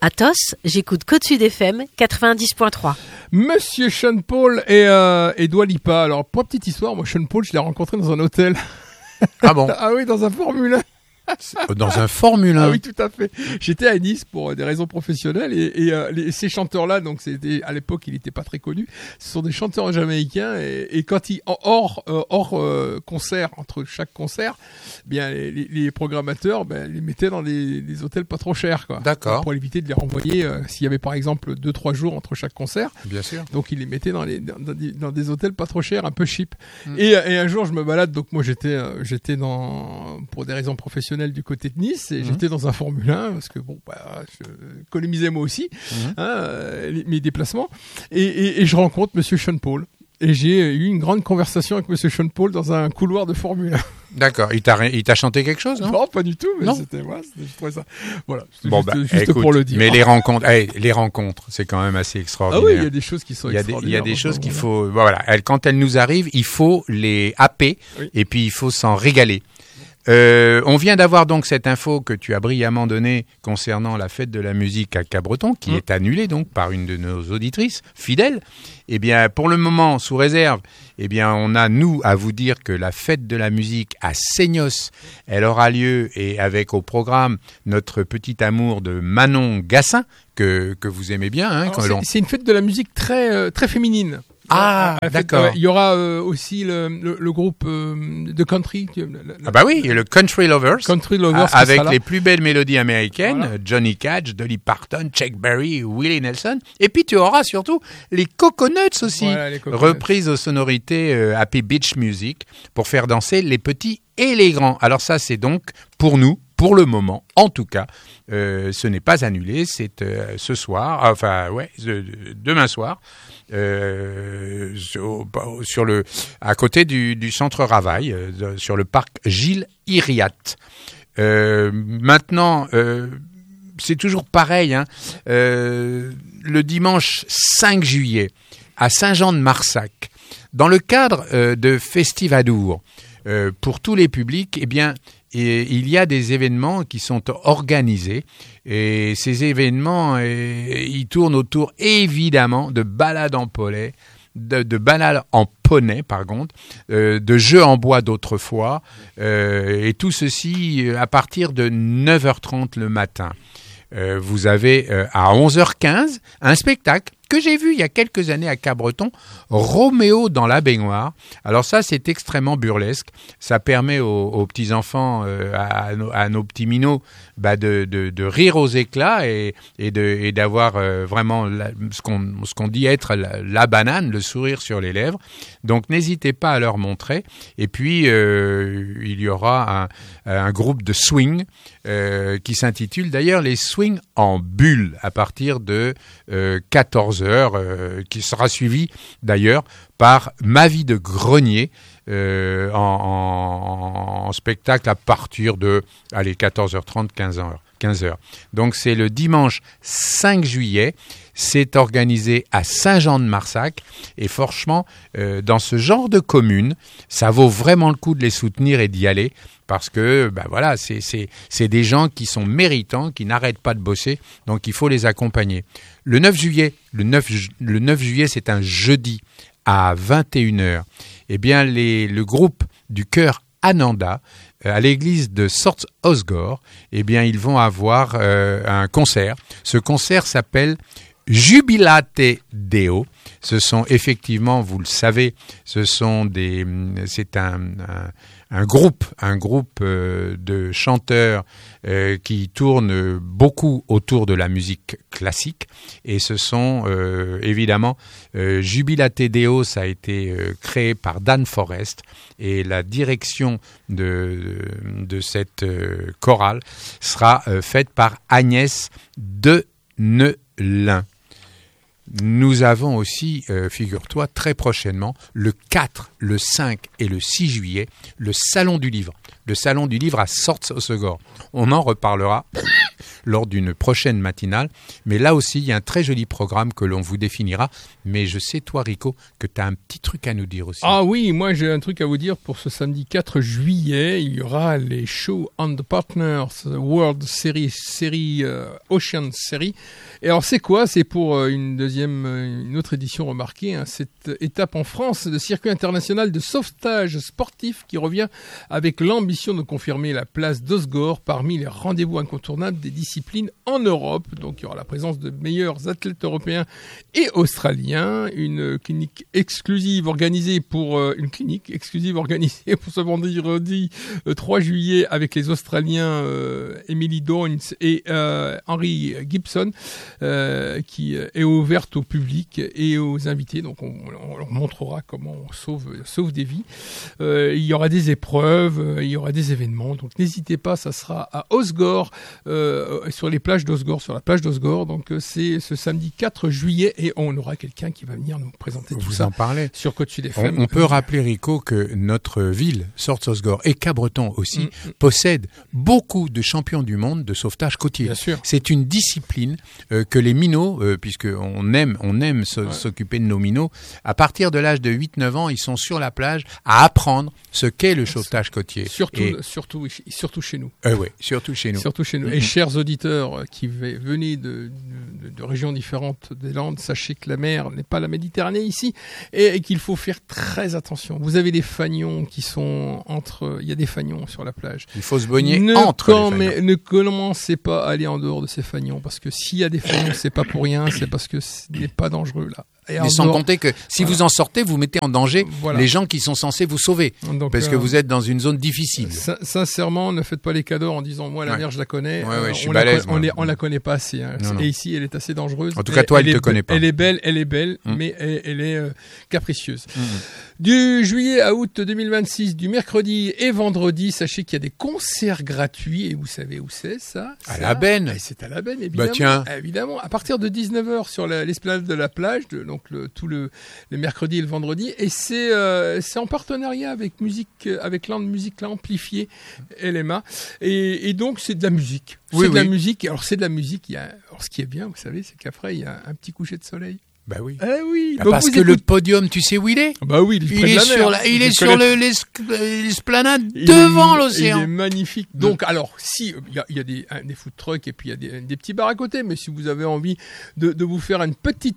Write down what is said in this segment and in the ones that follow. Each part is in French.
Athos, j'écoute Côte Sud FM 90.3. Monsieur Sean Paul et Dua Lipa. Alors, pour une petite histoire, moi, Sean Paul, je l'ai rencontré dans un hôtel. Ah bon? Ah oui, dans un Formule 1. Dans un Formule 1. Ah oui, tout à fait. J'étais à Nice pour des raisons professionnelles et ces chanteurs-là, donc c'était à l'époque, il n'était pas très connu. Ce sont des chanteurs jamaïcains et quand ils hors concert, entre chaque concert, bien les programmateurs, les mettaient dans des hôtels pas trop chers, quoi. D'accord. Pour éviter de les renvoyer s'il y avait par exemple 2-3 jours entre chaque concert. Bien sûr. Donc ils les mettaient dans des hôtels pas trop chers, un peu cheap. Et un jour je me balade, donc moi j'étais pour des raisons professionnelles du côté de Nice et j'étais dans un Formule 1 parce que je économisais moi aussi mes déplacements et je rencontre Monsieur Sean Paul et j'ai eu une grande conversation avec Monsieur Sean Paul dans un couloir de Formule 1. D'accord. Il t'a chanté quelque chose, non? Non, pas du tout, mais non. je trouvais ça. Voilà. Juste écoute, pour le dire. Mais les rencontres, c'est quand même assez extraordinaire. Ah oui, il y a des choses qui sont extraordinaires. Il y a des choses qu'il faut, quand elles nous arrivent, il faut les happer et puis il faut s'en régaler. On vient d'avoir donc cette info que tu as brillamment donnée concernant la fête de la musique à Cabreton, qui est annulée donc par une de nos auditrices fidèles. Eh bien, pour le moment, sous réserve, eh bien, on a, nous, à vous dire que la fête de la musique à Seignos, elle aura lieu et avec au programme notre petit amour de Manon Gassin, que vous aimez bien. Hein, c'est une fête de la musique très, très féminine. Ah, d'accord. Il y aura aussi le groupe de country. Le Country Lovers. Country Lovers avec les plus belles mélodies américaines, voilà. Johnny Cash, Dolly Parton, Chuck Berry, Willie Nelson. Et puis tu auras surtout les Coconuts aussi, voilà, les Coconuts. Reprises aux sonorités Happy Beach Music pour faire danser les petits et les grands. Alors ça, c'est donc pour nous, pour le moment, en tout cas, ce n'est pas annulé. C'est ce soir, demain soir. À côté du centre Ravaille, sur le parc Gilles Iriat. Maintenant, c'est toujours pareil. Hein, le dimanche 5 juillet, à Saint-Jean-de-Marsac, dans le cadre de Festivadour, pour tous les publics, eh bien, il y a des événements qui sont organisés et ces événements, ils tournent autour évidemment de balades en poney, de balades en poney, de jeux en bois d'autrefois, et tout ceci à partir de 9h30 le matin. Vous avez à 11h15 un spectacle que j'ai vu il y a quelques années à Cabreton, Roméo dans la baignoire. Alors ça, c'est extrêmement burlesque. Ça permet aux petits-enfants, à nos petits minots, de rire aux éclats et d'avoir vraiment ce qu'on dit être la banane, le sourire sur les lèvres. Donc n'hésitez pas à leur montrer. Et puis, il y aura un groupe de swing qui s'intitule d'ailleurs les swings en bulle à partir de 14h, qui sera suivi d'ailleurs par Ma vie de grenier en spectacle à partir de 14h30, 15h. Donc c'est le dimanche 5 juillet, c'est organisé à Saint-Jean-de-Marsac et franchement, dans ce genre de commune, ça vaut vraiment le coup de les soutenir et d'y aller parce que c'est des gens qui sont méritants, qui n'arrêtent pas de bosser, donc il faut les accompagner. Le 9 juillet, c'est un jeudi à 21h. Eh bien, le groupe du chœur Ananda, à l'église de Sorts-Osgore, eh bien, ils vont avoir un concert. Ce concert s'appelle Jubilate Deo. Ce sont effectivement, vous le savez, c'est un groupe de chanteurs qui tournent beaucoup autour de la musique classique et ce sont évidemment Jubilate Deo, ça a été créé par Dan Forrest et la direction de cette chorale sera faite par Agnès Denelin. Nous avons aussi, figure-toi, très prochainement, le 4, le 5 et le 6 juillet, le Salon du Livre. Le Salon du Livre à Sorts-Osgore. On en reparlera lors d'une prochaine matinale. Mais là aussi, il y a un très joli programme que l'on vous définira. Mais je sais, toi, Rico, que tu as un petit truc à nous dire aussi. Ah oui, moi j'ai un truc à vous dire pour ce samedi 4 juillet. Il y aura les Show and Partners World Series Ocean Series. Et alors c'est quoi ? C'est pour une autre édition remarquée, cette étape en France de circuit international de sauvetage sportif qui revient avec l'ambition de confirmer la place d'Osgore parmi les rendez-vous incontournables des disciplines en Europe. Donc il y aura la présence de meilleurs athlètes européens et australiens, une clinique exclusive organisée pour ce vendredi 3 juillet avec les Australiens Emily Downs et Henry Gibson qui est ouverte au public et aux invités. Donc on leur montrera comment on sauve des vies. Il y aura des épreuves, il y aura des événements. Donc n'hésitez pas, ça sera à Osgore, sur la plage d'Osgore. Donc c'est ce samedi 4 juillet et on aura quelqu'un qui va venir nous présenter tout ça. Vous en parlez. Sur Côte-Sud FM. On peut rappeler, Rico, que notre ville, Sorts-Osgore et Cabreton aussi, possède beaucoup de champions du monde de sauvetage côtier. Bien sûr. C'est une discipline que les minots, puisqu'on aime s'occuper de nos minots, à partir de l'âge de 8-9 ans, ils sont sur la plage à apprendre ce qu'est le sauvetage côtier. Surtout chez nous. Oui, surtout chez nous. Surtout chez nous. Et chers auditeurs qui venez de régions différentes des Landes, sachez que la mer n'est pas la Méditerranée ici et qu'il faut faire très attention. Vous avez des fanions qui sont il y a des fanions sur la plage. Il faut se baigner entre les fanions. Ne commencez pas à aller en dehors de ces fanions parce que s'il y a des fanions, c'est pas pour rien, c'est parce que ce n'est pas dangereux là. Mais sans compter que si vous en sortez, vous mettez en danger les gens qui sont censés vous sauver. Donc, parce que vous êtes dans une zone difficile. Sincèrement, ne faites pas les cadeaux en disant moi la mer je la connais. Je suis balèze. On la connaît pas assez. Et ici elle est assez dangereuse. En tout cas, toi, elle te connaît pas. Elle est belle, mais elle est capricieuse. Du juillet à août 2026, du mercredi et vendredi, sachez qu'il y a des concerts gratuits et vous savez où c'est ça ? À la Benne. C'est à la Benne évidemment. Bah tiens. Évidemment, à partir de 19h sur l'esplanade de la plage, donc le mercredi et le vendredi, et c'est en partenariat avec Land Musique Amplifiée LMA, et donc c'est de la musique. C'est de la musique. Alors c'est de la musique. Alors ce qui est bien, vous savez, c'est qu'après il y a un petit coucher de soleil. Bah oui. Oui. Parce que le podium, tu sais où il est ? Bah oui, il est sur l'esplanade devant l'océan. Il est magnifique. Donc alors, si il y a des food trucks et puis il y a des petits bars à côté, mais si vous avez envie de vous faire un petit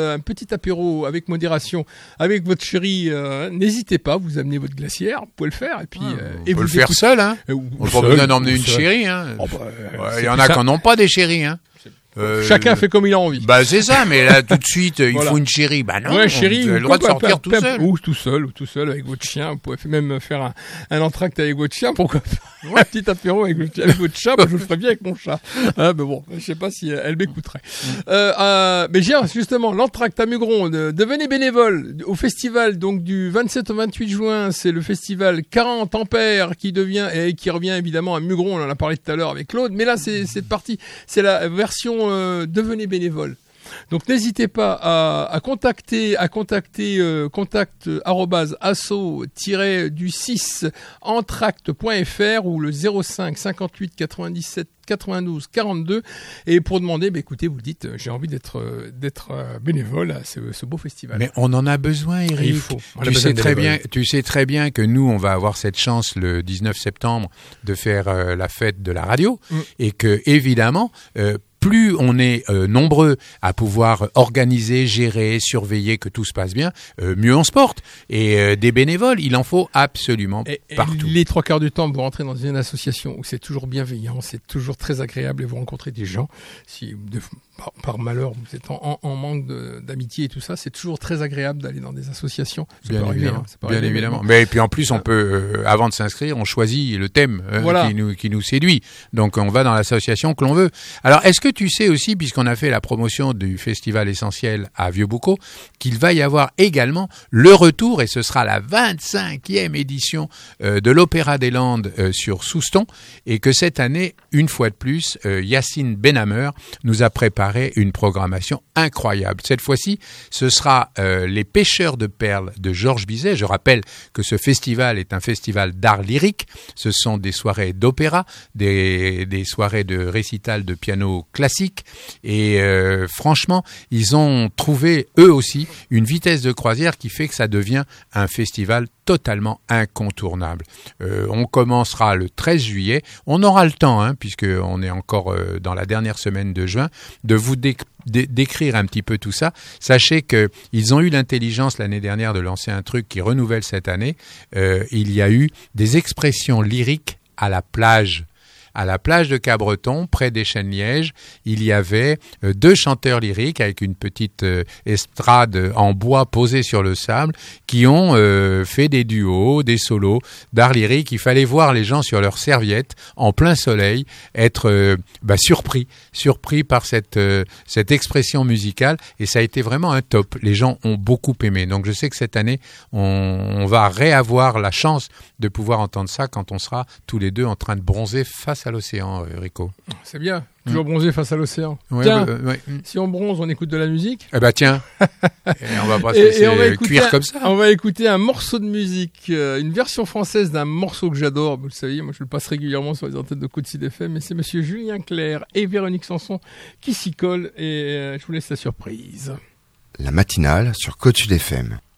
apéro avec modération avec votre chérie, n'hésitez pas, vous amenez votre glacière, vous pouvez le faire et puis on peut le faire seul hein. On n'a pas besoin d'emmener une chérie hein. Il y en a qui n'ont pas des chéries hein. Chacun fait comme il a envie. Bah c'est ça, mais là tout de suite il faut une chérie. Bah non, chérie, vous avez le droit de sortir tout seul. Ou tout seul avec votre chien. Vous pouvez même faire un entracte avec votre chien. Pourquoi pas un petit apéro avec votre chat. Moi je le ferais bien avec mon chat. Mais bon, je sais pas si elle m'écouterait. Mais justement l'entracte à Mugron. Devenez bénévole au festival donc du 27 au 28 juin. C'est le festival 40 ampères qui revient évidemment à Mugron. On en a parlé tout à l'heure avec Claude. Mais là c'est cette partie, c'est la version devenez bénévole. Donc n'hésitez pas à contacter contact@asso-du6entracte.fr ou le 05 58 97 92 42 et pour demander écoutez, vous dites j'ai envie d'être bénévole à ce beau festival. Mais on en a besoin, Eric. Il faut. Tu sais très bien que nous on va avoir cette chance le 19 septembre de faire la fête de la radio et que évidemment plus on est nombreux à pouvoir organiser, gérer, surveiller que tout se passe bien, mieux on se porte. Et des bénévoles, il en faut absolument partout. Les 3/4 du temps, vous rentrez dans une association où c'est toujours bienveillant, c'est toujours très agréable et vous rencontrez des gens. Si par malheur vous êtes en manque d'amitié et tout ça, c'est toujours très agréable d'aller dans des associations. Bien évidemment. Mais puis en plus, on peut, avant de s'inscrire, on choisit le thème qui nous séduit. Donc on va dans l'association que l'on veut. Alors est-ce que tu sais aussi, puisqu'on a fait la promotion du Festival Essentiel à Vieux-Boucau, qu'il va y avoir également le retour, et ce sera la 25e édition de l'Opéra des Landes sur Souston, et que cette année, une fois de plus, Yacine Benhammer nous a préparé une programmation incroyable. Cette fois-ci, ce sera les Pêcheurs de perles de Georges Bizet. Je rappelle que ce festival est un festival d'art lyrique. Ce sont des soirées d'opéra, des soirées de récital de piano classique. Et franchement, ils ont trouvé, eux aussi, une vitesse de croisière qui fait que ça devient un festival totalement incontournable. On commencera le 13 juillet. On aura le temps, puisqu'on est encore dans la dernière semaine de juin, de vous décrire un petit peu tout ça. Sachez qu'ils ont eu l'intelligence l'année dernière de lancer un truc qui renouvelle cette année. Il y a eu des expressions lyriques à la plage. À la plage de Cabreton, près des Chênes-Lièges, il y avait 2 chanteurs lyriques avec une petite estrade en bois posée sur le sable qui ont fait des duos, des solos d'art lyrique. Il fallait voir les gens sur leurs serviettes en plein soleil être surpris par cette expression musicale, et ça a été vraiment un top. Les gens ont beaucoup aimé. Donc je sais que cette année, on va réavoir la chance de pouvoir entendre ça quand on sera tous les deux en train de bronzer face à l'océan, Rico. C'est bien, toujours bronzer face à l'océan. Ouais, tiens, ouais. Si on bronze, on écoute de la musique. Eh ben tiens, et on va pas se laisser cuire comme ça. On va écouter un morceau de musique, une version française d'un morceau que j'adore. Vous le savez, moi je le passe régulièrement sur les antennes de Côte Sud FM, mais c'est monsieur Julien Clerc et Véronique Sanson qui s'y collent, et je vous laisse la surprise. La matinale sur Côte Sud FM.